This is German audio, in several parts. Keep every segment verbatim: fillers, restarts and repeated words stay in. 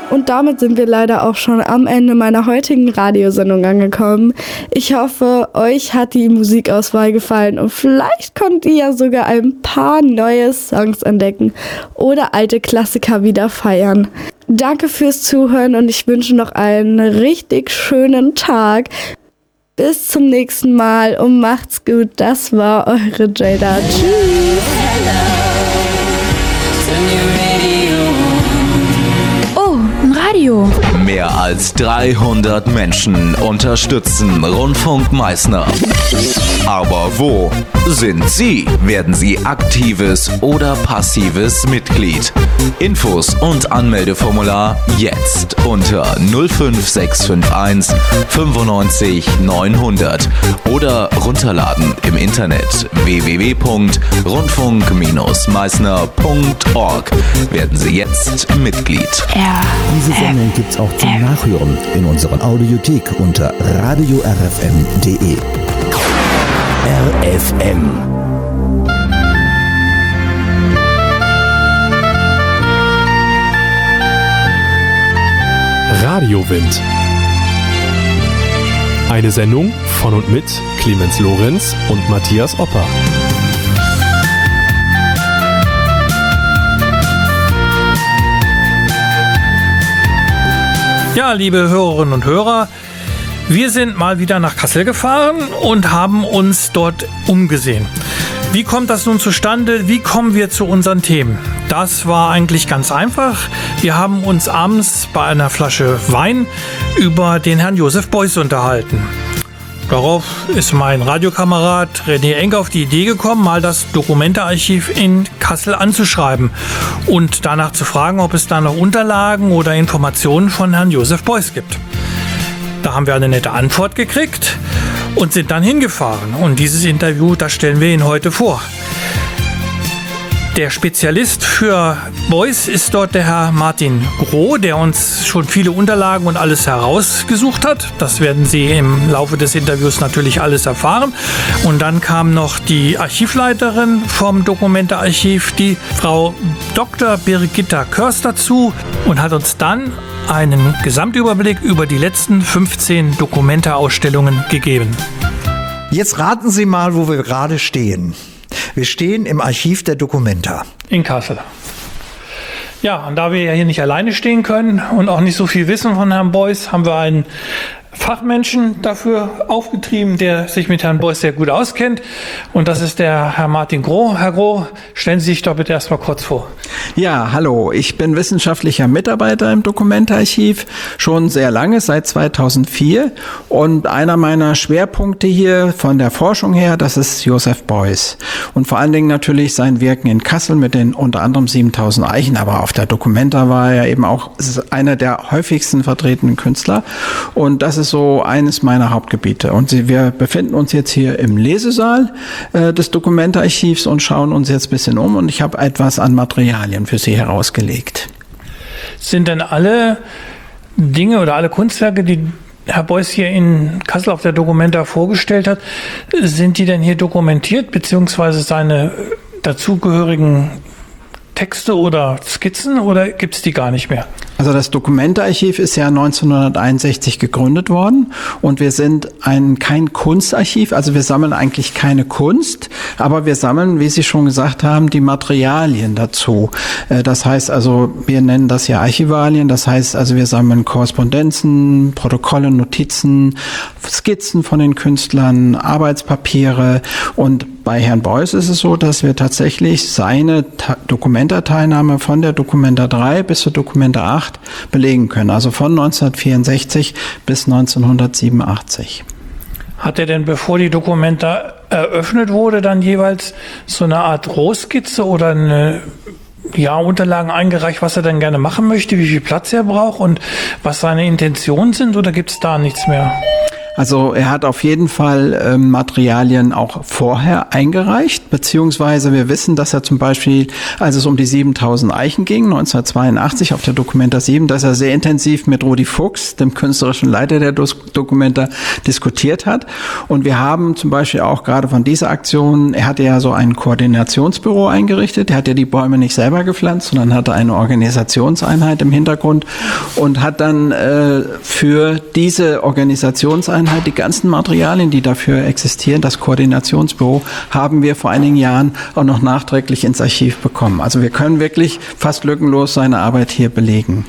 Und damit sind wir leider auch schon am Ende meiner heutigen Radiosendung angekommen. Ich hoffe, euch hat die Musikauswahl gefallen und vielleicht könnt ihr ja sogar ein paar neue Songs entdecken oder alte Klassiker wieder feiern. Danke fürs Zuhören und ich wünsche noch einen richtig schönen Tag. Bis zum nächsten Mal und macht's gut. Das war eure Jada. Tschüss. Oh, ein Radio. Mehr als dreihundert Menschen unterstützen Rundfunk Meißner. Aber wo sind Sie? Werden Sie aktives oder passives Mitglied? Infos und Anmeldeformular jetzt unter null fünf sechs fünf eins fünfundneunzig neunhundert oder runterladen im Internet w w w punkt rundfunk meißner punkt org. Werden Sie jetzt Mitglied. Ja. Diese Sendung gibt's auch zum Nachhören in unserer Audiothek unter radio r f m punkt d e. R F M. Radiowind. Eine Sendung von und mit Clemens Lorenz und Matthias Opper. Ja, liebe Hörerinnen und Hörer, wir sind mal wieder nach Kassel gefahren und haben uns dort umgesehen. Wie kommt das nun zustande? Wie kommen wir zu unseren Themen? Das war eigentlich ganz einfach. Wir haben uns abends bei einer Flasche Wein über den Herrn Josef Beuys unterhalten. Darauf ist mein Radiokamerad René Enck auf die Idee gekommen, mal das Dokumentearchiv in Kassel anzuschreiben und danach zu fragen, ob es da noch Unterlagen oder Informationen von Herrn Josef Beuys gibt. Da haben wir eine nette Antwort gekriegt und sind dann hingefahren. Und dieses Interview, das stellen wir Ihnen heute vor. Der Spezialist für Beuys ist dort der Herr Martin Groh, der uns schon viele Unterlagen und alles herausgesucht hat. Das werden Sie im Laufe des Interviews natürlich alles erfahren. Und dann kam noch die Archivleiterin vom Dokumentearchiv, die Frau Doktor Birgitta Körs, dazu und hat uns dann einen Gesamtüberblick über die letzten fünfzehn Dokumenteausstellungen gegeben. Jetzt raten Sie mal, wo wir gerade stehen. Wir stehen im Archiv der Documenta. In Kassel. Ja, und da wir ja hier nicht alleine stehen können und auch nicht so viel wissen von Herrn Beuys, haben wir einen Fachmenschen dafür aufgetrieben, der sich mit Herrn Beuys sehr gut auskennt. Und das ist der Herr Martin Groh. Herr Groh, stellen Sie sich doch bitte erstmal kurz vor. Ja, hallo. Ich bin wissenschaftlicher Mitarbeiter im Dokumentearchiv, schon sehr lange, seit zweitausendvier. Und einer meiner Schwerpunkte hier von der Forschung her, das ist Josef Beuys. Und vor allen Dingen natürlich sein Wirken in Kassel mit den unter anderem siebentausend Eichen. Aber auf der Documenta war er eben auch einer der häufigsten vertretenen Künstler. Und das ist so eines meiner Hauptgebiete. Und wir befinden uns jetzt hier im Lesesaal äh, des Dokumentearchivs und schauen uns jetzt ein bisschen um. Und ich habe etwas an Materialien für Sie herausgelegt. Sind denn alle Dinge oder alle Kunstwerke, die Herr Beuys hier in Kassel auf der Documenta vorgestellt hat, sind die denn hier dokumentiert, beziehungsweise seine dazugehörigen Texte oder Skizzen, oder gibt es die gar nicht mehr? Also das Dokumentearchiv ist ja neunzehnhunderteinundsechzig gegründet worden und wir sind ein kein Kunstarchiv, also wir sammeln eigentlich keine Kunst, aber wir sammeln, wie Sie schon gesagt haben, die Materialien dazu. Das heißt also, wir nennen das ja Archivalien, das heißt also, wir sammeln Korrespondenzen, Protokolle, Notizen, Skizzen von den Künstlern, Arbeitspapiere, und bei Herrn Beuys ist es so, dass wir tatsächlich seine Documenta-Teilnahme von der Documenta drei bis zur Documenta acht belegen können, also von neunzehnhundertvierundsechzig bis neunzehnhundertsiebenundachtzig. Hat er denn, bevor die Documenta eröffnet wurde, dann jeweils so eine Art Rohskizze oder eine, ja, Unterlagen eingereicht, was er denn gerne machen möchte, wie viel Platz er braucht und was seine Intentionen sind, oder gibt es da nichts mehr? Also er hat auf jeden Fall ähm, Materialien auch vorher eingereicht, beziehungsweise wir wissen, dass er zum Beispiel, als es um die siebentausend Eichen ging, neunzehnhundertzweiundachtzig auf der Documenta sieben, dass er sehr intensiv mit Rudi Fuchs, dem künstlerischen Leiter der Documenta, diskutiert hat. Und wir haben zum Beispiel auch gerade von dieser Aktion, er hatte ja so ein Koordinationsbüro eingerichtet, er hat ja die Bäume nicht selber gepflanzt, sondern hatte eine Organisationseinheit im Hintergrund und hat dann äh, für diese Organisationseinheit die ganzen Materialien, die dafür existieren, das Koordinationsbüro, haben wir vor einigen Jahren auch noch nachträglich ins Archiv bekommen. Also wir können wirklich fast lückenlos seine Arbeit hier belegen.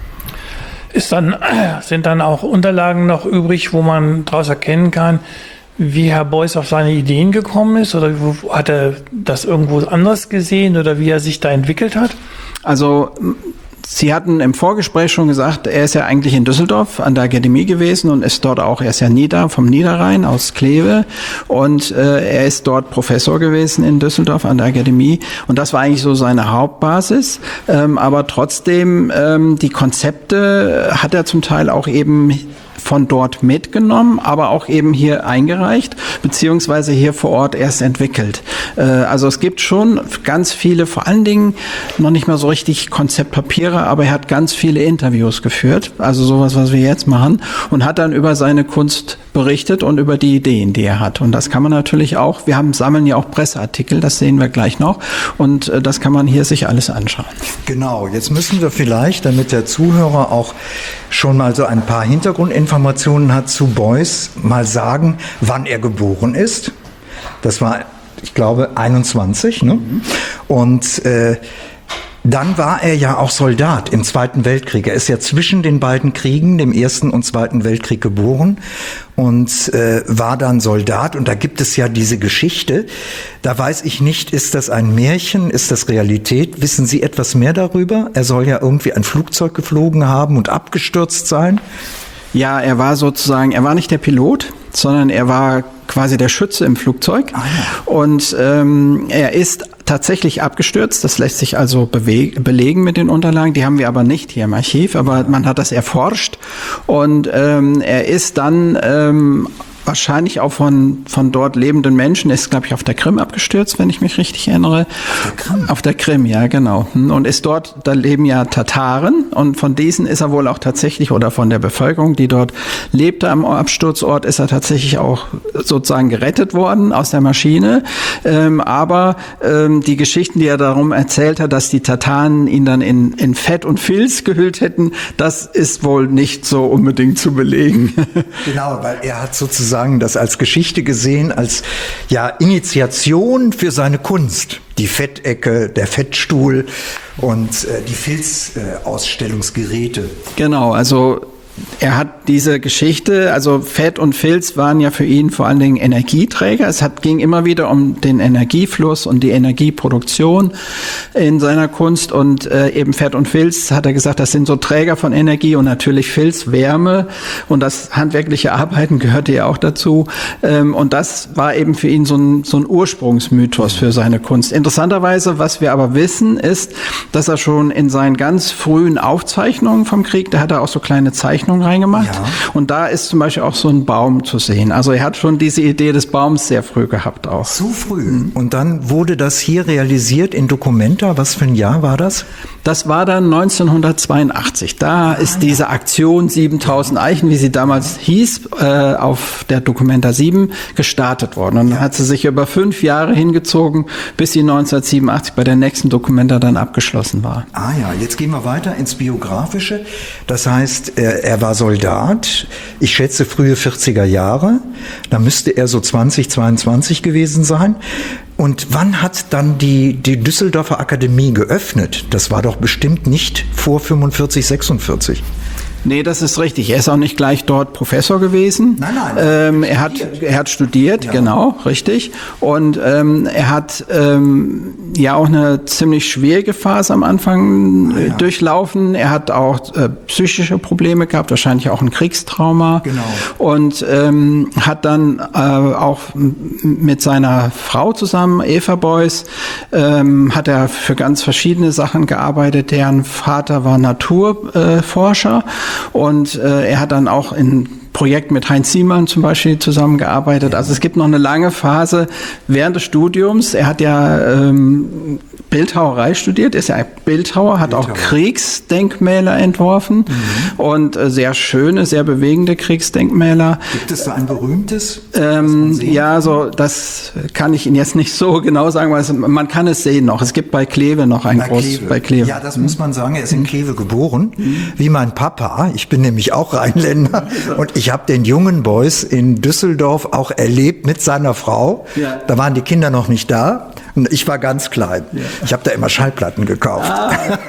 Ist dann, sind dann auch Unterlagen noch übrig, wo man daraus erkennen kann, wie Herr Beuys auf seine Ideen gekommen ist? Oder hat er das irgendwo anders gesehen oder wie er sich da entwickelt hat? Also Sie hatten im Vorgespräch schon gesagt, er ist ja eigentlich in Düsseldorf an der Akademie gewesen und ist dort auch, er ist ja Nieder, vom Niederrhein aus Kleve und äh, er ist dort Professor gewesen in Düsseldorf an der Akademie und das war eigentlich so seine Hauptbasis, ähm, aber trotzdem ähm, die Konzepte hat er zum Teil auch eben von dort mitgenommen, aber auch eben hier eingereicht, beziehungsweise hier vor Ort erst entwickelt. Äh, also es gibt schon ganz viele, vor allen Dingen noch nicht mal so richtig Konzeptpapiere, aber er hat ganz viele Interviews geführt, also sowas, was wir jetzt machen, und hat dann über seine Kunst berichtet und über die Ideen, die er hat. Und das kann man natürlich auch, wir haben sammeln ja auch Presseartikel, das sehen wir gleich noch, und äh, das kann man hier sich alles anschauen. Genau, jetzt müssen wir vielleicht, damit der Zuhörer auch schon mal so ein paar Hintergrundinformationen hat zu Beuys, mal sagen, wann er geboren ist. Das war, ich glaube, einundzwanzig. Ne? Mhm. Und äh, dann war er ja auch Soldat im Zweiten Weltkrieg. Er ist ja zwischen den beiden Kriegen, dem Ersten und Zweiten Weltkrieg, geboren und äh, war dann Soldat. Und da gibt es ja diese Geschichte. Da weiß ich nicht, ist das ein Märchen, ist das Realität? Wissen Sie etwas mehr darüber? Er soll ja irgendwie ein Flugzeug geflogen haben und abgestürzt sein. Ja, er war sozusagen, er war nicht der Pilot, sondern er war quasi der Schütze im Flugzeug. Ah, ja. Und ähm, er ist tatsächlich abgestürzt. Das lässt sich also beweg- belegen mit den Unterlagen. Die haben wir aber nicht hier im Archiv, aber man hat das erforscht. Und ähm, er ist dann ähm, wahrscheinlich auch von von dort lebenden Menschen, ist, glaube ich, auf der Krim abgestürzt, wenn ich mich richtig erinnere. Auf der Krim? Auf der Krim, ja, genau. Und ist dort, da leben ja Tataren und von diesen ist er wohl auch tatsächlich, oder von der Bevölkerung, die dort lebte am Absturzort, ist er tatsächlich auch sozusagen gerettet worden aus der Maschine. Ähm, aber ähm, die Geschichten, die er darum erzählt hat, dass die Tataren ihn dann in, in Fett und Filz gehüllt hätten, das ist wohl nicht so unbedingt zu belegen. Genau, weil er hat sozusagen das als Geschichte gesehen, als ja Initiation für seine Kunst. Die Fettecke, der Fettstuhl und äh, die Filzausstellungsgeräte. Äh, genau, also er hat diese Geschichte, also Fett und Filz waren ja für ihn vor allen Dingen Energieträger. Es hat, ging immer wieder um den Energiefluss und die Energieproduktion in seiner Kunst. Und äh, eben Fett und Filz, hat er gesagt, das sind so Träger von Energie und natürlich Filz, Wärme. Und das handwerkliche Arbeiten gehörte ja auch dazu. Ähm, und das war eben für ihn so ein, so ein Ursprungsmythos für seine Kunst. Interessanterweise, was wir aber wissen, ist, dass er schon in seinen ganz frühen Aufzeichnungen vom Krieg, da hat er auch so kleine Zeichnungen reingemacht. Ja. Und da ist zum Beispiel auch so ein Baum zu sehen. Also er hat schon diese Idee des Baums sehr früh gehabt auch. So früh? Mhm. Und dann wurde das hier realisiert in Documenta. Was für ein Jahr war das? Das war dann neunzehnhundertzweiundachtzig. Da ah, ist ja. diese Aktion siebentausend Eichen, wie sie damals hieß, äh, auf der Documenta sieben gestartet worden. Und dann ja. hat sie sich über fünf Jahre hingezogen, bis sie neunzehnhundertsiebenundachtzig bei der nächsten Documenta dann abgeschlossen war. Ah ja, jetzt gehen wir weiter ins Biografische. Das heißt, er, er war Soldat, ich schätze frühe vierziger Jahre, da müsste er so zwanzig, zweiundzwanzig gewesen sein. Und wann hat dann die, die Düsseldorfer Akademie geöffnet? Das war doch bestimmt nicht vor fünfundvierzig, sechsundvierzig. Nee, das ist richtig. Er ist auch nicht gleich dort Professor gewesen. Nein, nein. Ähm, er hat, er hat studiert, ja. Genau, richtig. Und ähm, er hat ähm, ja auch eine ziemlich schwierige Phase am Anfang ah, ja. durchlaufen. Er hat auch äh, psychische Probleme gehabt, wahrscheinlich auch ein Kriegstrauma. Genau. Und ähm, hat dann äh, auch mit seiner Frau zusammen, Eva Beuys, ähm, hat er für ganz verschiedene Sachen gearbeitet. Deren Vater war Naturforscher. Äh, Und äh, er hat dann auch in Projekt mit Heinz Siemann zum Beispiel zusammengearbeitet. Also es gibt noch eine lange Phase während des Studiums. Er hat ja ähm, Bildhauerei studiert, ist ja ein Bildhauer, hat Bildhauer. auch Kriegsdenkmäler entworfen mhm. und äh, sehr schöne, sehr bewegende Kriegsdenkmäler. Gibt es da ein berühmtes? Ähm, ja, so das kann ich Ihnen jetzt nicht so genau sagen, weil es, man kann es sehen noch. Es gibt bei Kleve noch ein großes bei Kleve. Ja, das mhm. muss man sagen. Er ist in Kleve geboren, mhm. wie mein Papa. Ich bin nämlich auch Rheinländer und ich Ich habe den Jungen Boys in Düsseldorf auch erlebt mit seiner Frau. Ja. Da waren die Kinder noch nicht da und ich war ganz klein. Ja. Ich habe da immer Schallplatten gekauft. Ah.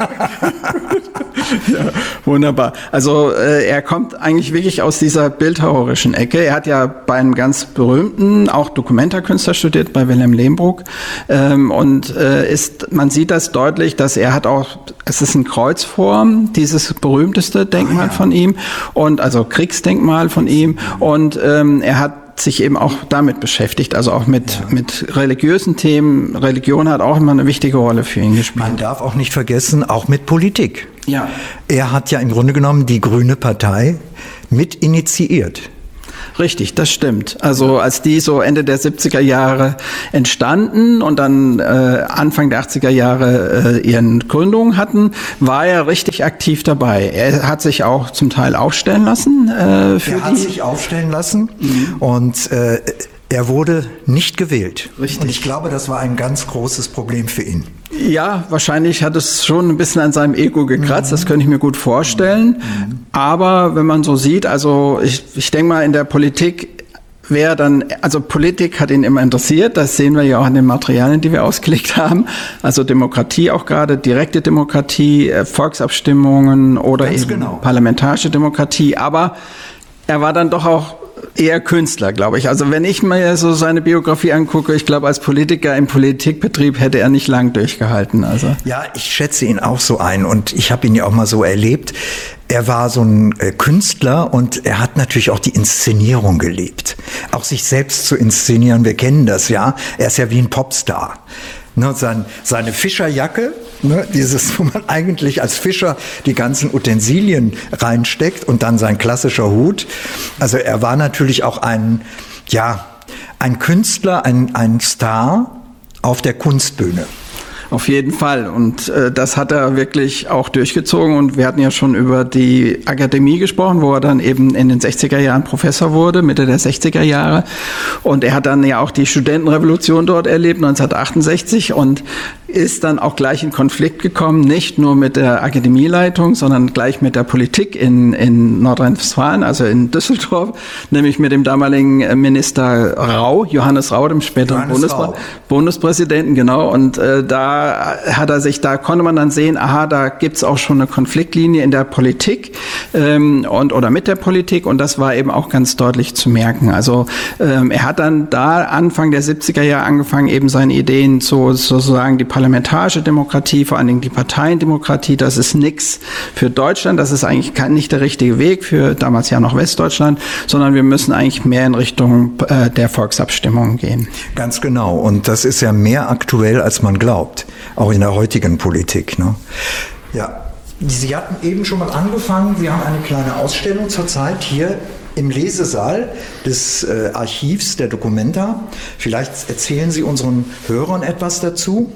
Ja, wunderbar. Also äh, er kommt eigentlich wirklich aus dieser bildhauerischen Ecke. Er hat ja bei einem ganz berühmten, auch Dokumentarkünstler studiert, bei Wilhelm Lehmbruck. Ähm, und äh, ist, man sieht das deutlich, dass er hat auch, es ist eine Kreuzform, dieses berühmteste Denkmal ah, ja. von ihm, und also Kriegsdenkmal von ihm. Und ähm, er hat sich eben auch damit beschäftigt, also auch mit, ja. mit religiösen Themen. Religion hat auch immer eine wichtige Rolle für ihn gespielt. Man darf auch nicht vergessen, auch mit Politik. Ja. Er hat ja im Grunde genommen die Grüne Partei mit initiiert. Richtig, das stimmt. Also als die so Ende der siebziger Jahre entstanden und dann äh, Anfang der achtziger Jahre äh, ihren Gründungen hatten, war er richtig aktiv dabei. Er hat sich auch zum Teil aufstellen lassen. Äh, für er hat die sich aufstellen lassen mhm. und äh, er wurde nicht gewählt. Richtig. Und ich glaube, das war ein ganz großes Problem für ihn. Ja, wahrscheinlich hat es schon ein bisschen an seinem Ego gekratzt, mhm. das könnte ich mir gut vorstellen. Mhm. Aber wenn man so sieht, also ich, ich denke mal, in der Politik wäre dann, also Politik hat ihn immer interessiert, das sehen wir ja auch an den Materialien, die wir ausgelegt haben. Also Demokratie auch gerade, direkte Demokratie, Volksabstimmungen oder Ganz eben genau. parlamentarische Demokratie. Aber er war dann doch auch eher Künstler, glaube ich. Also wenn ich mir so seine Biografie angucke, ich glaube, als Politiker im Politikbetrieb hätte er nicht lang durchgehalten. Also ja, ich schätze ihn auch so ein und ich habe ihn ja auch mal so erlebt. Er war so ein äh, Künstler und er hat natürlich auch die Inszenierung geliebt. Auch sich selbst zu inszenieren, wir kennen das ja. Er ist ja wie ein Popstar. Ne, sein, seine Fischerjacke, ne, dieses, wo man eigentlich als Fischer die ganzen Utensilien reinsteckt und dann sein klassischer Hut. Also er war natürlich auch ein, ja, ein Künstler, ein, ein Star auf der Kunstbühne. Auf jeden Fall. Und äh, das hat er wirklich auch durchgezogen. Und wir hatten ja schon über die Akademie gesprochen, wo er dann eben in den sechziger Jahren Professor wurde, Mitte der sechziger Jahre. Und er hat dann ja auch die Studentenrevolution dort erlebt, neunzehnhundertachtundsechzig, und ist dann auch gleich in Konflikt gekommen, nicht nur mit der Akademieleitung, sondern gleich mit der Politik in, in Nordrhein-Westfalen, also in Düsseldorf, nämlich mit dem damaligen Minister Rau, Johannes Rau, dem späteren Bundespr- Bundespräsidenten, genau. Und äh, da hat er sich, da konnte man dann sehen, aha, da gibt's auch schon eine Konfliktlinie in der Politik ähm, und oder mit der Politik, und das war eben auch ganz deutlich zu merken. Also ähm, er hat dann da Anfang der siebziger Jahre angefangen, eben seine Ideen zu sozusagen die parlamentarische Demokratie, vor allen Dingen die Parteiendemokratie, das ist nix für Deutschland, das ist eigentlich kein, nicht der richtige Weg für damals ja noch Westdeutschland, sondern wir müssen eigentlich mehr in Richtung äh, der Volksabstimmung gehen. Ganz genau, und das ist ja mehr aktuell, als man glaubt, auch in der heutigen Politik. Ne? Ja, Sie hatten eben schon mal angefangen, wir haben eine kleine Ausstellung zurzeit hier im Lesesaal des äh, Archivs der Documenta. Vielleicht erzählen Sie unseren Hörern etwas dazu.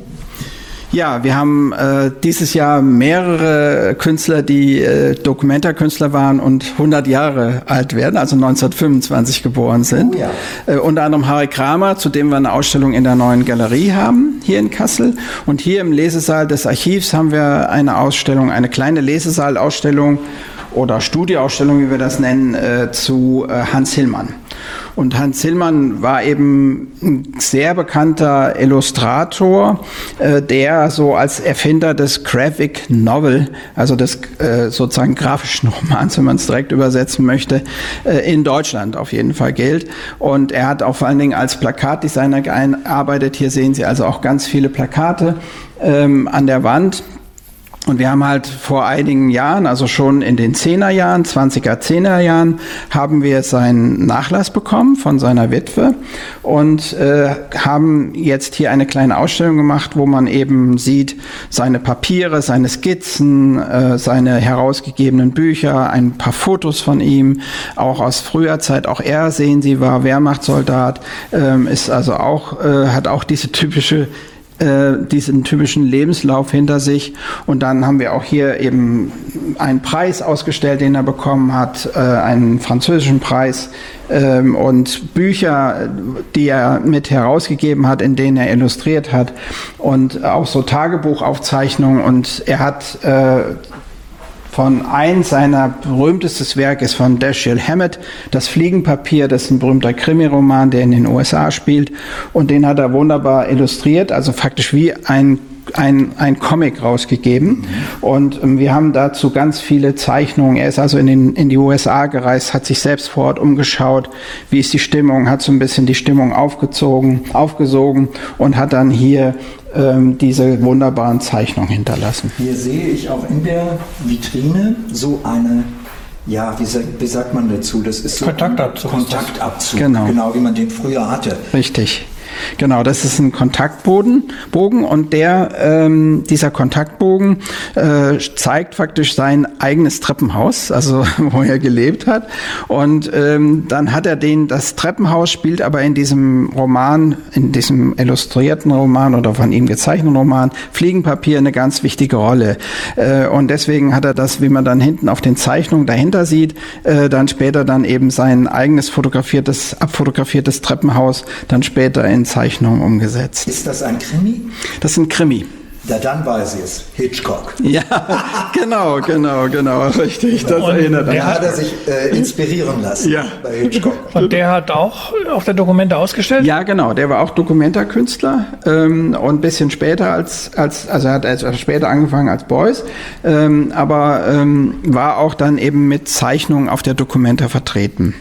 Ja, wir haben äh, dieses Jahr mehrere Künstler, die äh, Documenta-Künstler waren und hundert Jahre alt werden, also neunzehnhundertfünfundzwanzig geboren sind. Oh ja. Äh, unter anderem Harry Kramer, zu dem wir eine Ausstellung in der Neuen Galerie haben, hier in Kassel. Und hier im Lesesaal des Archivs haben wir eine Ausstellung, eine kleine Lesesaalausstellung oder Studieausstellung, wie wir das nennen, äh, zu äh, Hans Hillmann. Und Hans Hillmann war eben ein sehr bekannter Illustrator, äh, der so als Erfinder des Graphic Novel, also des äh, sozusagen grafischen Romans, wenn man es direkt übersetzen möchte, äh, in Deutschland auf jeden Fall gilt. Und er hat auch vor allen Dingen als Plakatdesigner gearbeitet. Hier sehen Sie also auch ganz viele Plakate ähm, an der Wand. Und wir haben halt vor einigen Jahren, also schon in den Zehnerjahren, zwanziger, zehner Jahren, haben wir seinen Nachlass bekommen von seiner Witwe und äh, haben jetzt hier eine kleine Ausstellung gemacht, wo man eben sieht, seine Papiere, seine Skizzen, äh, seine herausgegebenen Bücher, ein paar Fotos von ihm, auch aus früher Zeit. Auch er, sehen Sie, war Wehrmachtssoldat, ähm, ist also auch, äh, hat auch diese typische diesen typischen Lebenslauf hinter sich. Und dann haben wir auch hier eben einen Preis ausgestellt, den er bekommen hat, äh, einen französischen Preis ähm, und Bücher, die er mit herausgegeben hat, in denen er illustriert hat und auch so Tagebuchaufzeichnungen. Und er hat äh, von eins seiner berühmtestes Werk ist von Dashiell Hammett, das Fliegenpapier, das ist ein berühmter Krimiroman, der in den U S A spielt, und den hat er wunderbar illustriert, also faktisch wie ein Ein, ein Comic rausgegeben. Mhm. Und ähm, wir haben dazu ganz viele Zeichnungen. Er ist also in, den, in die U S A gereist, hat sich selbst vor Ort umgeschaut, wie ist die Stimmung, hat so ein bisschen die Stimmung aufgezogen, aufgesogen und hat dann hier ähm, diese wunderbaren Zeichnungen hinterlassen. Hier sehe ich auch in der Vitrine so eine, ja, wie, wie sagt man dazu? Das ist so Kontaktabzug. Ein Kontaktabzug, genau. Genau wie man den früher hatte. Richtig. Genau, das ist ein Kontaktbogen Bogen und der, ähm, dieser Kontaktbogen äh, zeigt faktisch sein eigenes Treppenhaus, also wo er gelebt hat. Und ähm, dann hat er den, das Treppenhaus spielt aber in diesem Roman, in diesem illustrierten Roman oder von ihm gezeichneten Roman Fliegenpapier eine ganz wichtige Rolle. Äh, und deswegen hat er das, wie man dann hinten auf den Zeichnungen dahinter sieht, äh, dann später dann eben sein eigenes fotografiertes, abfotografiertes Treppenhaus dann später in Zeichnungen umgesetzt. Ist das ein Krimi? Das ist ein Krimi. Ja, dann weiß ich es. Hitchcock. Ja, genau, genau, genau, richtig. Das Und erinnert der mich. Da hat er sich äh, inspirieren lassen Ja. bei Hitchcock. Und der hat auch auf der Dokumente ausgestellt? Ja, genau. Der war auch Dokumentarkünstler ähm, und ein bisschen später als, als also er hat also später angefangen als Beuys, ähm, aber ähm, war auch dann eben mit Zeichnungen auf der Documenta vertreten.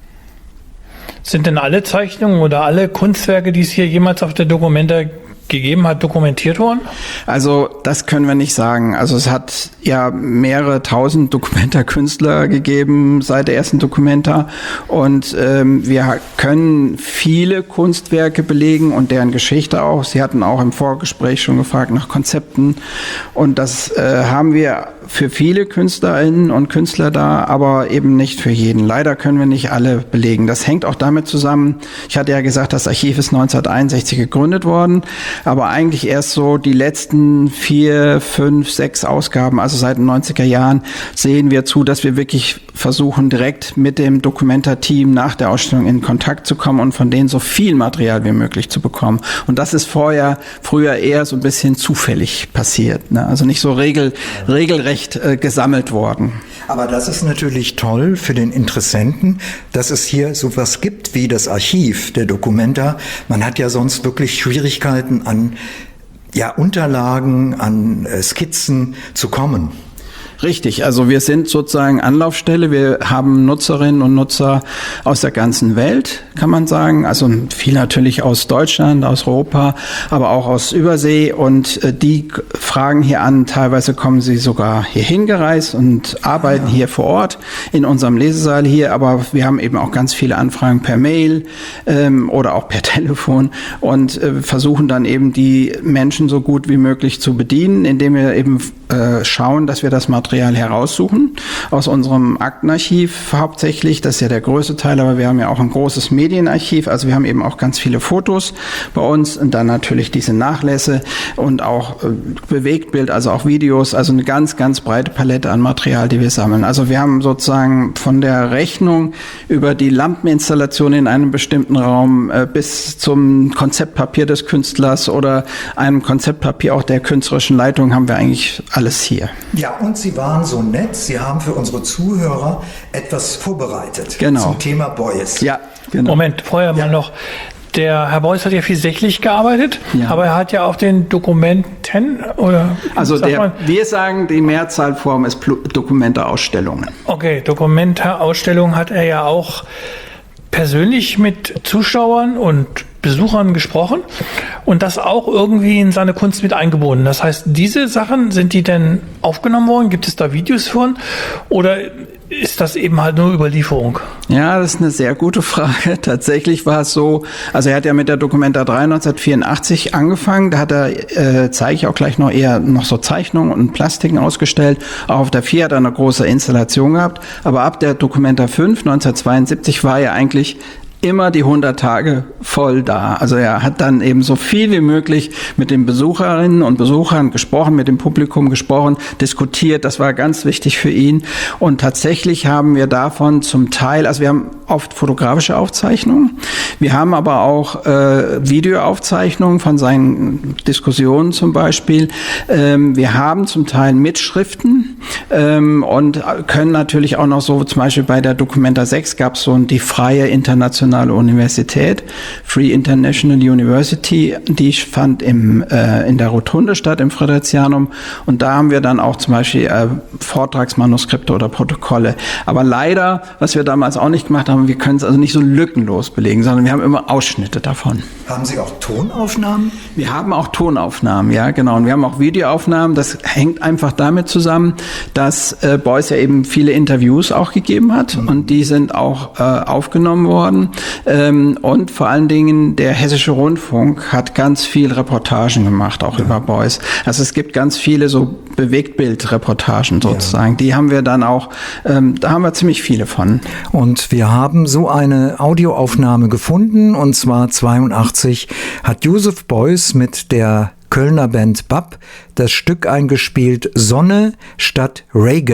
Sind denn alle Zeichnungen oder alle Kunstwerke, die es hier jemals auf der Documenta gegeben hat, dokumentiert worden? Also das können wir nicht sagen. Also es hat ja mehrere tausend Documenta-Künstler gegeben seit der ersten Documenta und ähm, wir können viele Kunstwerke belegen und deren Geschichte auch. Sie hatten auch im Vorgespräch schon gefragt nach Konzepten und das äh, haben wir für viele Künstlerinnen und Künstler da, aber eben nicht für jeden. Leider können wir nicht alle belegen. Das hängt auch damit zusammen, ich hatte ja gesagt, das Archiv ist neunzehnhunderteinundsechzig gegründet worden, aber eigentlich erst so die letzten vier, fünf, sechs Ausgaben, also seit den neunziger Jahren, sehen wir zu, dass wir wirklich versuchen, direkt mit dem Documenta-Team nach der Ausstellung in Kontakt zu kommen und von denen so viel Material wie möglich zu bekommen. Und das ist vorher, früher eher so ein bisschen zufällig passiert, ne? Also nicht so regel, regelrecht äh, gesammelt worden. Aber das ist natürlich toll für den Interessenten, dass es hier sowas gibt wie das Archiv der Documenta. Man hat ja sonst wirklich Schwierigkeiten an ja, Unterlagen, an äh, Skizzen zu kommen. Richtig, also wir sind sozusagen Anlaufstelle. Wir haben Nutzerinnen und Nutzer aus der ganzen Welt, kann man sagen. Also viel natürlich aus Deutschland, aus Europa, aber auch aus Übersee. Und äh, die fragen hier an, teilweise kommen sie sogar hier hingereist und arbeiten hier vor Ort in unserem Lesesaal hier. Aber wir haben eben auch ganz viele Anfragen per Mail ähm, oder auch per Telefon und äh, versuchen dann eben die Menschen so gut wie möglich zu bedienen, indem wir eben äh, schauen, dass wir das Material heraussuchen aus unserem Aktenarchiv hauptsächlich. Das ist ja der größte Teil, aber wir haben ja auch ein großes Medienarchiv. Also wir haben eben auch ganz viele Fotos bei uns und dann natürlich diese Nachlässe und auch äh, Bewegtbild, also auch Videos, also eine ganz, ganz breite Palette an Material, die wir sammeln. Also wir haben sozusagen von der Rechnung über die Lampeninstallation in einem bestimmten Raum äh, bis zum Konzeptpapier des Künstlers oder einem Konzeptpapier auch der künstlerischen Leitung haben wir eigentlich alles hier. Ja, und Sie waren so nett, Sie haben für unsere Zuhörer etwas vorbereitet genau. zum Thema Beuys. Ja, genau. Moment, vorher Ja. mal noch. Der Herr Beuys hat ja viel sächlich gearbeitet, Ja. aber er hat ja auch den Dokumenten oder Also sagt der, man, wir sagen, die Mehrzahlform ist Plu- Dokumente-Ausstellungen. okay, Dokumenta-Ausstellung hat er ja auch persönlich mit Zuschauern und Besuchern gesprochen und das auch irgendwie in seine Kunst mit eingebunden. Das heißt, diese Sachen, sind die denn aufgenommen worden? Gibt es da Videos von? Oder ist das eben halt nur Überlieferung? Ja, das ist eine sehr gute Frage. Tatsächlich war es so, also er hat ja mit der Documenta drei neunzehnhundertvierundachtzig angefangen. Da hat er, äh, zeige ich auch gleich noch eher noch so Zeichnungen und Plastiken ausgestellt. Auch auf der vier hat er eine große Installation gehabt. Aber ab der Documenta fünf neunzehnhundertzweiundsiebzig war er eigentlich immer die hundert Tage voll da. Also er hat dann eben so viel wie möglich mit den Besucherinnen und Besuchern gesprochen, mit dem Publikum gesprochen, diskutiert. Das war ganz wichtig für ihn. Und tatsächlich haben wir davon zum Teil, also wir haben oft fotografische Aufzeichnungen. Wir haben aber auch äh, Videoaufzeichnungen von seinen Diskussionen zum Beispiel. Ähm, wir haben zum Teil Mitschriften ähm, und können natürlich auch noch so, zum Beispiel bei der Documenta sechs gab es so die freie internationale Universität, Free International University, die fand im, äh, in der Rotunde statt, im Friderizianum. Und da haben wir dann auch zum Beispiel äh, Vortragsmanuskripte oder Protokolle. Aber leider, was wir damals auch nicht gemacht haben, wir können es also nicht so lückenlos belegen, sondern wir haben immer Ausschnitte davon. Haben Sie auch Tonaufnahmen? Wir haben auch Tonaufnahmen, ja, genau. Und wir haben auch Videoaufnahmen. Das hängt einfach damit zusammen, dass äh, Beuys ja eben viele Interviews auch gegeben hat. Mhm. Und die sind auch äh, aufgenommen worden. Ähm, und vor allen Dingen der Hessische Rundfunk hat ganz viel Reportagen gemacht, auch ja. über Beuys. Also es gibt ganz viele so Bewegtbildreportagen sozusagen. Ja. Die haben wir dann auch, ähm, da haben wir ziemlich viele von. Und wir haben so eine Audioaufnahme gefunden, und zwar zweiundachtzig hat Joseph Beuys mit der Kölner Band B A P das Stück eingespielt Sonne statt Reagan.